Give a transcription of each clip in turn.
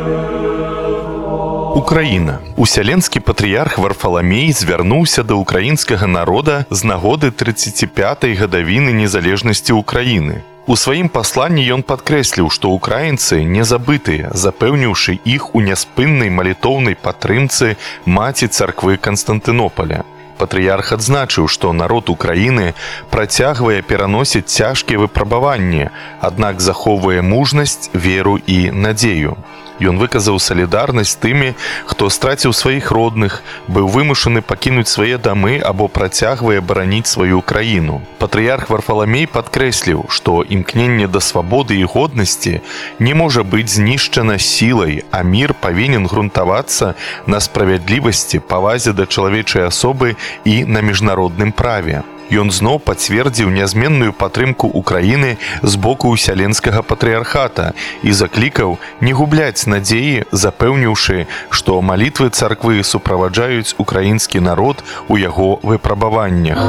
Украіна. Усяленскі патрыярх Варфаламей звярнуўся да ўкраінскага народа з нагоды 35-й гадавіны незалежнасці Украіны. У сваім пасланні ён падкрэсліў, што украінцы не забытыя, запэўніўшы іх у няспыннай малітоўнай падтрымцы маці царквы Канстантынополя. Патрыярх адзначыў, што народ Украіны працягвае пераносіць цяжкія выпрабаванні, аднак захоўвае мужнасць, веру і надзею. Ён выказаў салідарнасць тымі, хто страціў сваіх родных, быў вымушаны пакінуць свае дамы або працягвае бараніць сваю краіну. Патрыярх Варфаламей падкрэсліў, што імкненне да свабоды і годнасці не можа быць знішчана сілай, а мір павінен грунтавацца на справядлівасці, павазе да чалавечай асобы і на міжнародным праве. Ён зноў пацвердзіў нязменную падтрымку Украіны з боку Усяленскага патрыярхата і заклікаў не губляць надзеі, запэўніўшы, што малітвы царквы суправаджаюць украінскі народ у яго выпрабаваннях.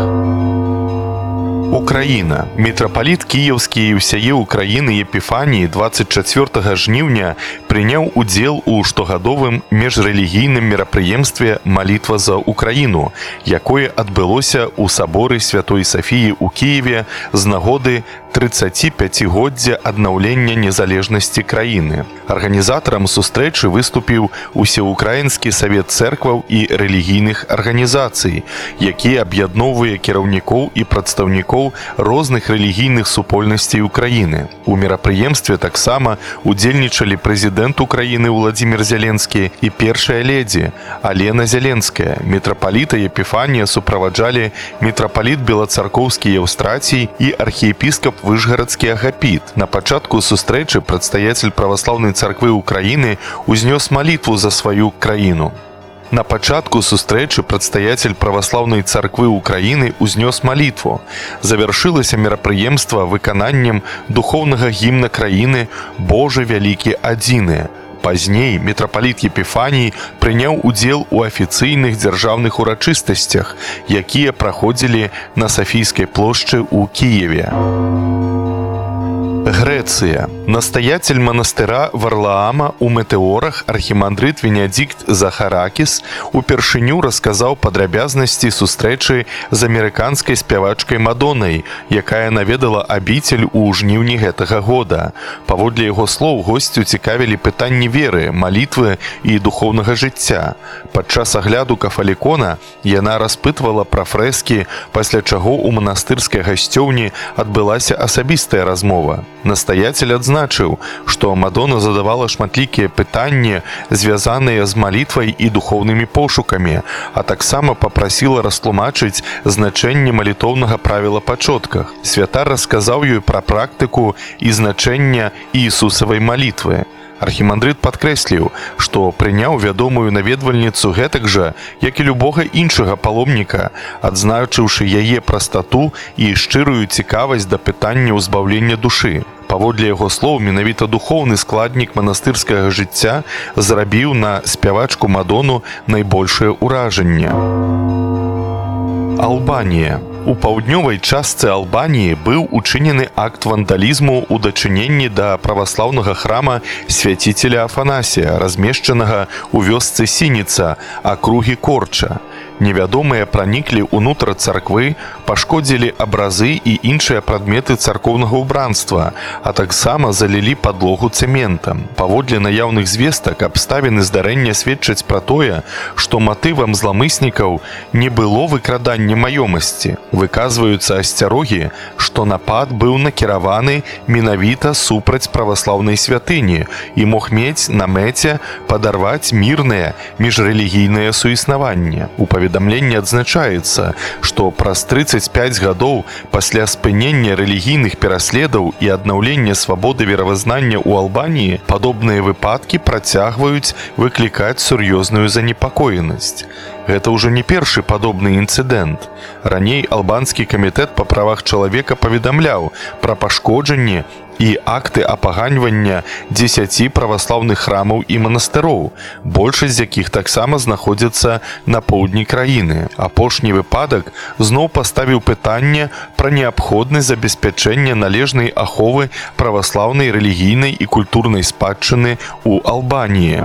Украіна. Мітрапаліт кіеўскі і ўсяе Украіны Епіфаніі 24 жніўня прыняў удзел у штогадовым межрэлігійным мерапрыемстве «Малітва за Украіну», якое адбылося ў саборы Святой Сафіі ў Кіеве з нагоды 35-годдзя аднаўлення незалежнасці краіны. Арганізатарам сустрэчы выступіў Усеукраінскі савет цэркваў і рэлігійных арганізацый, які аб'ядноўвае кіраўнікоў і прадстаўнікоў розных рэлігійных супольнасцей Украіны. У мерапрыемстве таксама удзельнічалі прэзідэнт Украіны Уладзімір Зеленскі і першая ледзі Алена Зеленская. Мітрапаліта Епіфанія суправаджалі мітрапаліт Белацаркоўскі Еўстрацій і архіепіскап Вышгарадскі Агапіт. На пачатку сустрэчы прадстаяцель праваслаўнай царквы Украіны узнёс малітву за сваю краіну. На пачатку сустрэчы прадстаяцель праваслаўнай царквы Украіны узнёс малітву. Завяршылася мерапрыемства выкананнем духоўнага гімна краіны «Божа вялікі адзіны». Пазней мітрапаліт Епіфаній прыняў удзел у афіцыйных дзяржаўных урачыстасцях, якія праходзілі на Сафійскай плошчы ў Кіеве. Грэцыя. Настаяцель манастыра Варлаама ў Метэорах архімандрыт Венедикт Захаракіс упершыню расказаў падрабязнасці сустрэчы з амерыканскай спявачкай Мадоннай, якая наведала абіцель у жніўні гэтага года. Паводле яго слоў, госцю цікавілі пытанні веры, малітвы і духоўнага жыцця. Падчас агляду кафалікона яна распытвала пра фрэскі, пасля чаго ў манастырскай гасцёўні адбылася асабістая размова. Настаяцель адзначыў, што Мадонна задавала шматлікія пытанні, звязаныя з малітвай і духоўнымі пошукамі, а таксама папрасіла растлумачыць значэнне малітоўнага правіла па чотках. Святар расказаў ёй пра практыку і значэнне Іісусавай малітвы. Архімандрыт падкрэсліў, што прыняў вядомую наведвальніцу гэтак жа, як і любога іншага паломніка, адзначыўшы яе прастату і шчырую цікавасць да пытання ўзбаўлення душы. Паводле яго слоў, менавіта духоўны складнік манастырскага жыцця зрабіў на спявачку Мадонну найбольшае ўражанне. Албанія. У паўднёвай частцы Албаніі быў учынены акт вандалізму ў дачыненні да праваслаўнага храма свяціцеля Афанасія, размешчанага ў вёсцы Сініца, акругі Корча. Невядомыя праніклі ўнутр царквы, пашкодзілі абразы і іншыя прадметы царкоўнага ўбранства, а таксама залілі падлогу цэментам. Паводле наяўных звестак, абставіны здарэння сведчаць пра тое, што матывам зламыснікаў не было выкрадання маёмасці. Выказваюцца асцярогі, што напад быў накіраваны менавіта супраць праваслаўнай святыні і мог мець на мэце падарваць мірнае міжрэлігійнае суіснаванне. У паведамленні адзначаецца, што праз 35 гадоў пасля спынення рэлігійных пераследаў і аднаўлення свабоды веравызнання ў Албаніі падобныя выпадкі працягваюць выклікаць сур'ёзную занепакоенасць. Гэта ўжо не першы падобны інцыдэнт. Раней албанскі камітэт па правах чалавека паведамляў пра пашкоджанне і акты апаганьвання 10 праваслаўных храмаў і манастыроў, большасць з якіх таксама знаходзяцца на поўдні краіны. Апошні выпадак зноў паставіў пытанне пра неабходнасць забеспячэння належнай аховы праваслаўнай рэлігійнай і культурнай спадчыны ў Албаніі.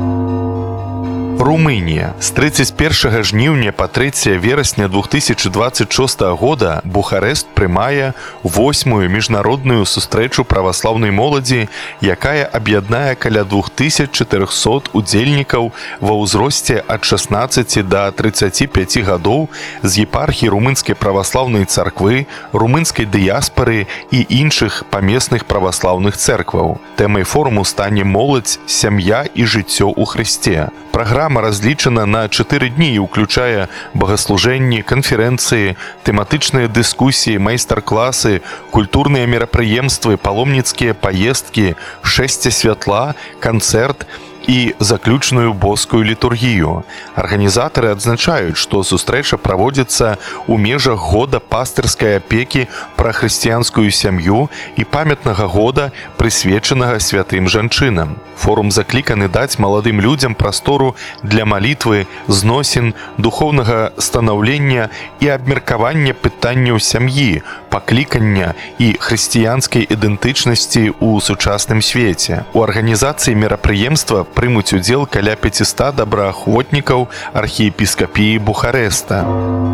Румынія. З 31 жніўня па 3 верасня 2026 года Бухарэст прымае 8-ю міжнародную сустрэчу праваслаўнай моладзі, якая аб'яднае каля 2400 удзельнікаў ва ўзросце ад 16 да 35 гадоў з епархій румынскай праваслаўнай царквы, румынскай дыяспары і іншых памесных праваслаўных цэркваў. Тэмай форуму стане моладзь, сям'я і жыццё ў Хрысце. Праграма разлічана на 4 дні і ўключае богаслужэнні, канферэнцыі, тэматычныя дыскусіі, майстар-класы, культурныя мерапрыемствы, паломніцкія паездкі, шэсце святла, канцэрт і заключную боскую літургію. Арганізатары адзначаюць, што сустрэча праводзіцца ў межах года пастырскай апекі пра хрысціянскую сям'ю і памятнага года, прысвечанага святым жанчынам. Форум закліканы даць маладым людзям прастору для малітвы, зносін, духоўнага станаўлення і абмеркавання пытанняў сям'і, паклікання і хрысціянскай ідэнтычнасці ў сучасным свеце. У арганізацыі мерапрыемства прымуць удзел каля 500 добраахвотнікаў архіепіскапіі Бухарэста.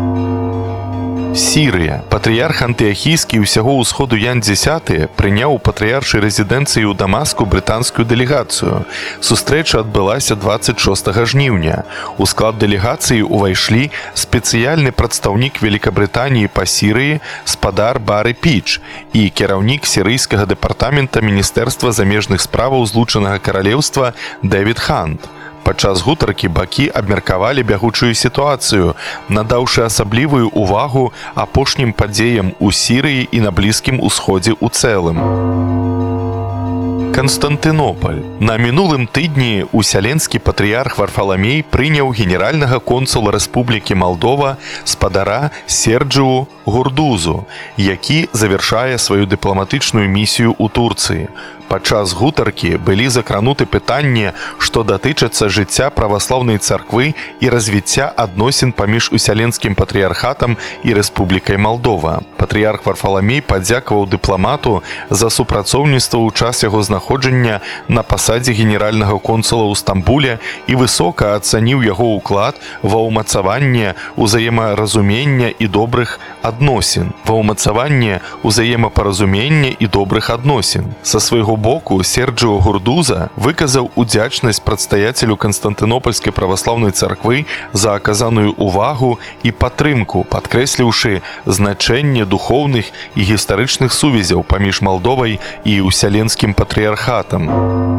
Сірыя. Патрыярх антыахійскі ўсяго ўсходу Ян X прыняў у патрыяршай рэзідэнцыі ў Дамаску брытанскую дэлегацыю. Сустрэча адбылася 26 жніўня. У склад дэлегацыі ўвайшлі спецыяльны прадстаўнік Великабрытаніі па Сірыі спадар Бары Піч і кіраўнік сірыйскага дэпартамента Міністэрства замежных справаў Злучанага Каралеўства Дэвід Хант. Падчас гутаркі бакі абмеркавалі бягучую сітуацыю, надаўшы асаблівую ўвагу апошнім падзеям у Сірыі і на Блізкім Усходзе ў цэлым. Канстантынополь. На мінулым тыдні усяленскі патрыярх Варфаламей прыняў генеральнага консула Рэспублікі Малдова спадара Серджыу Гурдузу, які завяршае сваю дыпламатычную місію ў Турцыі. Падчас гутаркі былі закрануты пытанні, што датычацца жыцця праваслаўнай царквы і развіцця адносін паміж усяленскім патрыярхатам і Рэспублікай Малдова. Патрыярх Варфаламей падзякаваў дыпламату за супрацоўніцтва ў час яго знаходжання на пасадзе генеральнага консула ў Стамбуле і высока ацаніў яго ўклад ва ўмацаванне ўзаемаразумення і добрых адносін. Ва ўмацаванне ўзаемапаразумення і добрых адносін. Са свайго боку Серджыо Гурдуза выказаў удзячнасць прадстаяцелю Канстантынопольскай праваслаўнай царквы за аказаную ўвагу і падтрымку, падкрэсліўшы значэнне духоўных і гістарычных сувязяў паміж Малдовай і усяленскім патрыярхатам.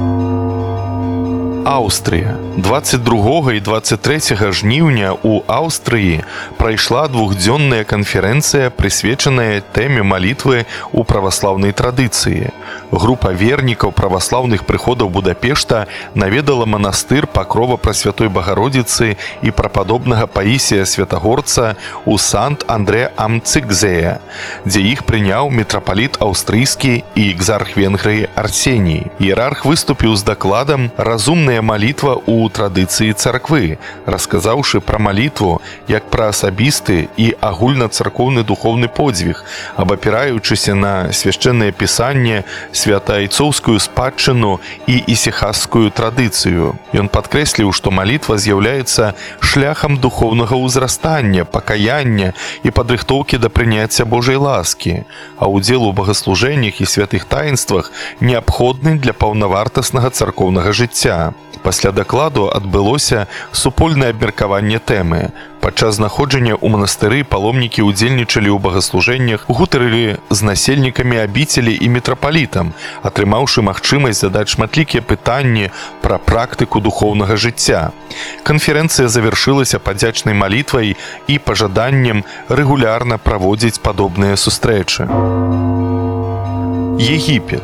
Аўстрыя. 22 і 23 жніўня ў Аўстрыі прайшла двухдзённая канферэнцыя, прысвечаная тэме малітвы ў праваслаўнай традыцыі. Група вернікаў праваслаўных прыходаў Будапешта наведала манастыр Пакрова Прасвятой Багародзіцы і прападобнага Паісія Святагорца ў Sant-Andrē am Cigzē, дзе іх прыняў мітрапаліт аўстрыйскі і экзарх Венгрыі Арсеній. Іерарх выступіў з дакладам «Разумная малітва ў традыцыі царквы», расказаўшы пра малітву як пра асабісты і агульнацаркоўны духоўны подзвіг, абапіраючыся на свяшчэннае пісанне, святаайцоўскую спадчыну і ісіхасскую традыцыю. Ён падкрэсліў, што малітва з'яўляецца шляхам духоўнага ўзрастання, пакаяння і падрыхтоўкі да прыняцця Божай ласкі, а ўдзел у богаслужэннях і святых таінствах неабходны для паўнавартаснага царкоўнага жыцця. Пасля дакладу адбылося супольнае абмеркаванне тэмы. Падчас знаходжання ў манастыры паломнікі ўдзельнічалі ў богаслужэннях, гутарылі з насельнікамі абіцелі і мітрапалітам, атрымаўшы магчымасць задаць шматлікія пытанні пра практыку духоўнага жыцця. Канферэнцыя завяршылася падзячнай малітвай і пажаданнем рэгулярна праводзіць падобныя сустрэчы. Егіпет.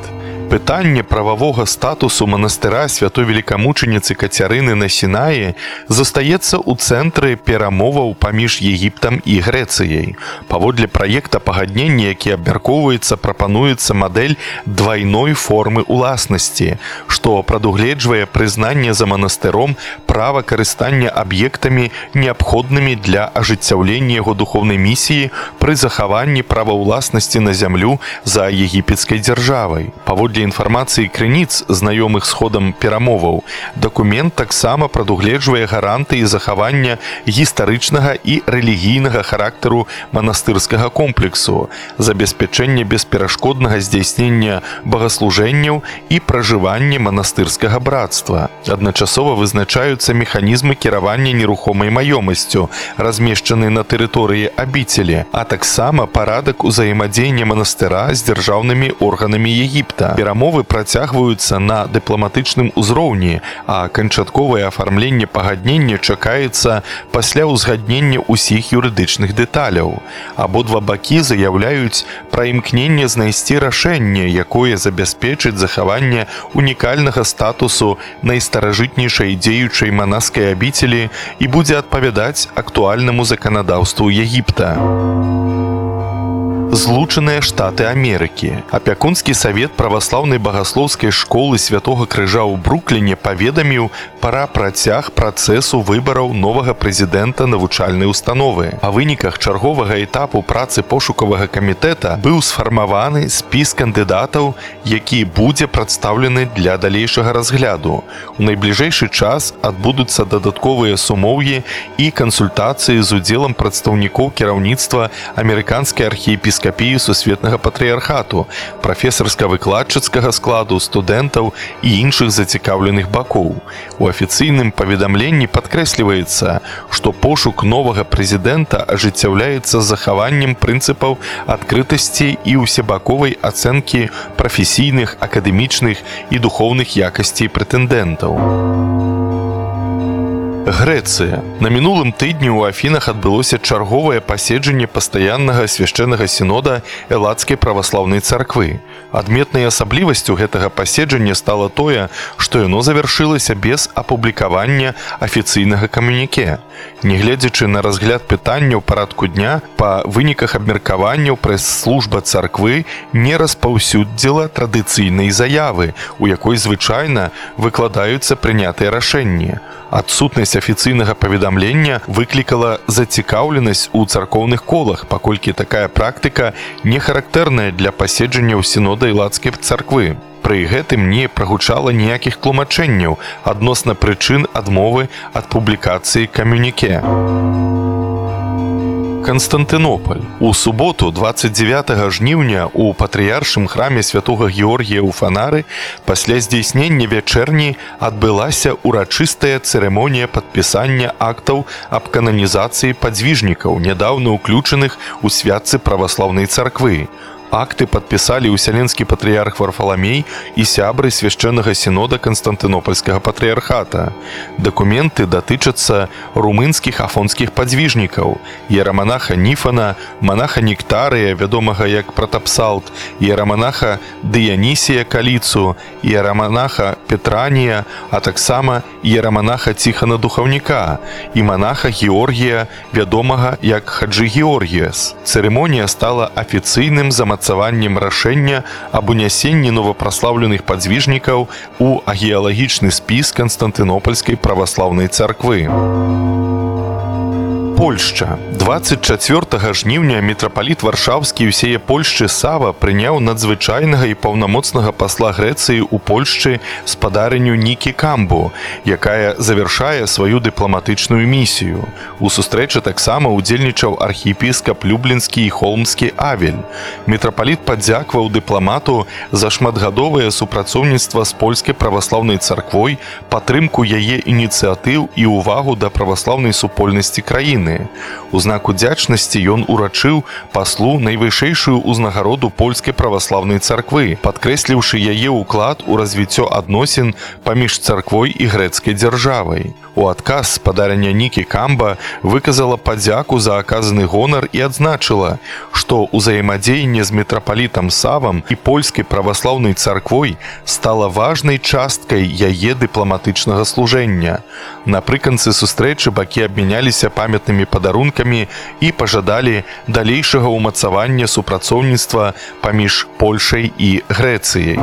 Пытанне прававога статусу манастыра святой великамучаніцы Кацярыны на Сінаі застаецца ў цэнтры перамоваў паміж Егіптам і Грэцыяй. Паводле праекта пагаднення, які абмяркоўваецца, прапануецца мадэль двайной формы ўласнасці, што прадугледжвае прызнанне за манастыром права карыстання аб'ектамі, неабходнымі для ажыццяўлення яго духоўнай місіі пры захаванні права ўласнасці на зямлю за егіпецкай дзяржавай. Паводле інфармацыі крыніц, знаёмых з ходам перамоваў, дакумент таксама прадугледжвае гарантыі захавання гістарычнага і рэлігійнага характару манастырскага комплексу, забеспячэння бесперашкоднага здзяйснення богаслужэнняў і пражывання манастырскага брацтва. Адначасова вызначаюцца механізмы кіравання нерухомай маёмасцю, размешчанай на тэрыторыі абіцелі, а таксама парадак узаемадзеяння манастыра з дзяржаўнымі органамі Егіпта. Перамовы працягваюцца на дыпламатычным узроўні, а канчатковае афармленне пагаднення чакаецца пасля ўзгаднення ўсіх юрыдычных дэталяў. Абодва бакі заяўляюць пра імкненне знайсці рашэнне, якое забяспечыць захаванне унікальнага статусу найстаражытнейшай дзеючай манаскай абіцелі і будзе адпавядаць актуальнаму заканадаўству Егіпта. Злучаныя Штаты Амерыкі. Апякунскі савет праваслаўнай багаслоўскай школы Святога Крыжа ў Брукліне паведаміў пра працяг працэсу выбараў новага прэзідэнта навучальнай установы. Па выніках чарговага этапу працы пошукавага камітэта быў сфармаваны спіс кандыдатаў, які будзе прадстаўлены для далейшага разгляду. У найбліжэйшы час адбудуцца дадатковыя сумоўі і кансультацыі з удзелам прадстаўнікоў кіраўніцтва амерыканскай архіепіскапіі Сусветнага патрыярхату, прафесарска-выкладчыцкага складу, студэнтаў і іншых зацікаўленых бакоў. У афіцыйным паведамленні падкрэсліваецца, што пошук новага прэзідэнта ажыццяўляецца з захаваннем прынцыпаў адкрытасці і ўсебаковай ацэнкі прафесійных, акадэмічных і духоўных якасцей прэтэндэнтаў. Грэцыя. На мінулым тыдні ў Афінах адбылося чарговае паседжанне пастаяннага свяшчэннага сінода Элладскай праваслаўнай царквы. Адметнай асаблівасцю гэтага паседжання стала тое, што яно завяршылася без апублікавання афіцыйнага камюніке. Нягледзячы на разгляд пытанняў парадку дня, па выніках абмеркаванняў прэс-служба царквы не распаўсюдзіла традыцыйнай заявы, у якой звычайна выкладаюцца прынятыя рашэнні. Адсутнасць афіцыйнага паведамлення выклікала зацікаўленасць у царкоўных колах, паколькі такая практыка не характэрная для паседжанняў сінода Элладскай царквы. Пры гэтым не прагучала ніякіх тлумачэнняў адносна прычын адмовы ад публікацыі камюніке. Канстантынополь. У суботу, 29 жніўня, у патрыяршым храме святога Георгія ў Фанары пасля здзейснення вячэрні адбылася урачыстая цырымонія падпісання актаў аб кананізацыі падзвіжнікаў, нядаўна ўключаных у святцы праваслаўнай царквы. Акты падпісалі ўсяленскі патрыярх Варфаламей і сябры свяшчэннага сінода Канстантынопольскага патрыярхата. Дакументы датычацца румынскіх афонскіх падзвіжнікаў, іераманаха Ніфана, манаха Нектарыя, вядомага як Пратапсалт, іераманаха Дыянісія Каліцу, іераманаха Петранія, а таксама іераманаха Ціхана Духаўніка і манаха Георгія, вядомага як Хаджы Георгіяс. Цырымонія стала афіцыйным замацаваннем рашэння аб унясенні новапраслаўленых падзвіжнікаў у агеалагічны спіс Канстантынопольскай праваслаўнай царквы. Польшча. 24 жніўня мітрапаліт Варшаўскі і ўсяе Польшчы Сава прыняў надзвычайнага і паўнамоцнага пасла Грэцыі ў Польшчы спадарыню Нікі Камбу, якая завяршае сваю дыпламатычную місію. У сустрэчы таксама ўдзельнічаў архіепіскап Люблінскі і Холмскі Авель. Мітрапаліт падзякваў дыпламату за шматгадовае супрацоўніцтва з польскай праваслаўнай царквой, падтрымку яе ініцыятыў і ўвагу да праваслаўнай супольнасці краіны. Украіны. У знак удзячнасці ён урачыў паслу найвышэйшую ўзнагароду польскай праваслаўнай царквы, падкрэсліўшы яе ўклад у развіццё адносін паміж царквой і грэцкай дзяржавай. У адказ спадарыня Нікі Камба выказала падзяку за аказаны гонар і адзначыла, што ўзаемадзеянне з мітрапалітам Савам і польскай праваслаўнай царквой стала важнай часткай яе дыпламатычнага служэння. Напрыканцы сустрэчы бакі абмяняліся памятнымі падарункамі і пажадалі далейшага ўмацавання супрацоўніцтва паміж Польшай і Грэцыяй.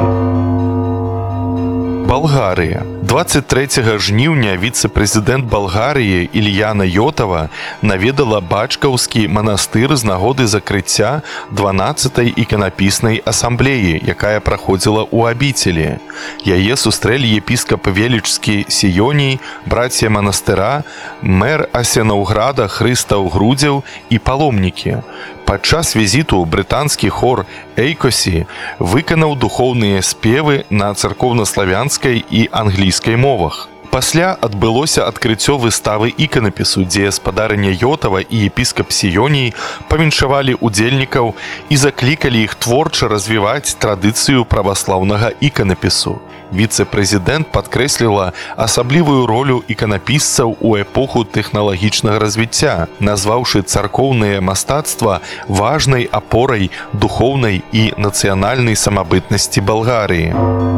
Балгарыя. 23 жніўня віцэ-прэзідэнт Балгарыі Ільяна Йотава наведала бачкаўскі манастыр з нагоды закрыцця 12-й іканапіснай асамблеі, якая праходзіла ў абіцелі. Яе сустрэлі епіскап Велічскі Сіёній, браце манастыра, мэр Асенаўграда Хрыстаў Грудзеў і паломнікі. Падчас візіту брытанскі хор «Эйкосі» выканаў духоўныя спевы на царкоўна-славянскай і англійскай мовах. Пасля адбылося адкрыццё выставы іканапісу, дзе спадарыня Йотава і епіскап Сіёній павіншавалі удзельнікаў і заклікалі іх творча развіваць традыцыю праваслаўнага іканапісу. Віцэ-прэзідэнт падкрэсліла асаблівую ролю іканапісцаў у эпоху тэхналагічнага развіцця, назваўшы царкоўнае мастацтва важнай апорай духоўнай і нацыянальнай самабытнасці Балгарыі.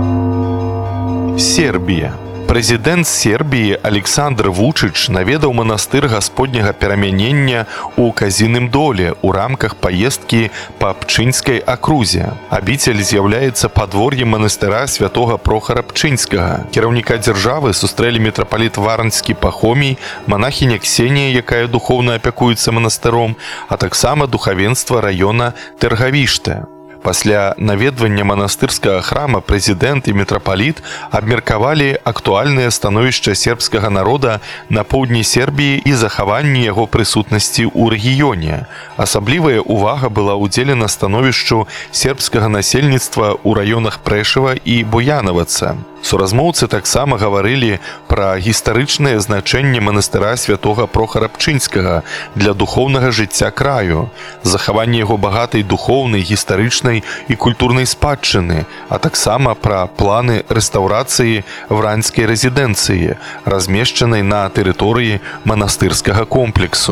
Сербія. Прэзідэнт Сербіі Александр Вучыч наведаў манастыр Гасподняга перамянення ў Казіным доле ў рамках паездкі па Пчынскай акрузе. Абіцель з'яўляецца падвор'ем манастыра святога Прохара Пчынскага. Кіраўніка дзяржавы сустрэлі мітрапаліт Варанскі Пахомій, манахіня Ксенія, якая духоўна апякуецца манастыром, а таксама духавенства раёна Тэргавіште. Пасля наведвання манастырскага храма прэзідэнт і мітрапаліт абмеркавалі актуальнае становішча сербскага народа на поўдні Сербіі і захаванне яго прысутнасці ў рэгіёне. Асаблівая ўвага была ўдзелена становішчу сербскага насельніцтва ў раёнах Прэшава і Буянаваца. Суразмоўцы таксама гаварылі пра гістарычнае значэнне манастыра святога Прохара Пчынскага для духоўнага жыцця краю, захаванне яго багатай духоўнай, гістарычнай і культурнай спадчыны, а таксама пра планы рэстаўрацыі вранскай рэзідэнцыі, размешчанай на тэрыторыі манастырскага комплексу.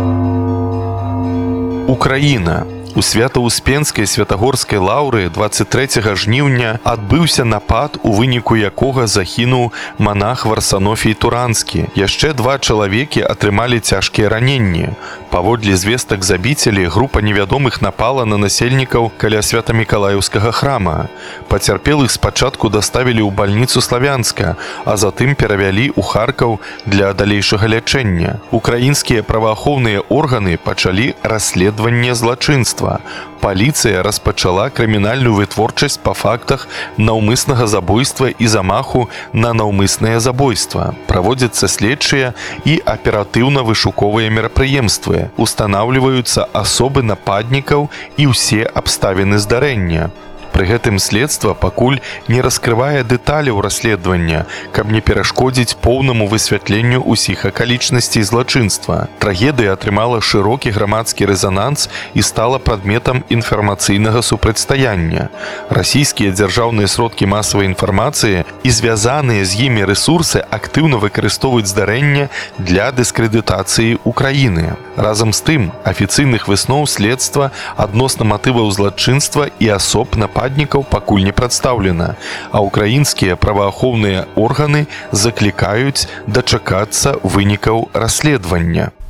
Украіна. У Свята-Успенскай святагорскай лаўры 23 жніўня адбыўся напад, у выніку якога загінуў манах Варсанофій Туранскі. Яшчэ 2 чалавекі атрымалі цяжкія раненні. Паводле звестак з абіцелі, група невядомых напала на насельнікаў каля Свята-Мікалаеўскага храма. Пацярпелых спачатку даставілі ў бальніцу Славянска, а затым перавялі ў Харкаў для далейшага лячэння. Украінскія праваахоўныя органы пачалі расследаванне злачынства. Паліцыя распачала крымінальную вытворчасць па фактах наўмыснага забойства і замаху на наўмыснае забойства. Праводзяцца следчыя і аператыўна-вышуковыя мерапрыемствы. Устанаўліваюцца асобы нападнікаў і ўсе абставіны здарэння. Пры гэтым следства пакуль не раскрывае дэталяў расследавання, каб не перашкодзіць поўнаму высвятленню ўсіх акалічнасцей злачынства. Трагедыя атрымала шырокі грамадскі рэзананс і стала прадметам інфармацыйнага супрацьстаяння. Расійскія дзяржаўныя сродкі масавай інфармацыі і звязаныя з імі рэсурсы актыўна выкарыстоўваюць здарэнне для дыскрэдытацыі Украіны. Разам з тым, афіцыйных высноў следства адносна матываў злачынства і асоб нападнікаў пакуль не прадстаўлена, а ўкраінскія праваахоўныя органы заклікаюць дачакацца вынікаў расследавання.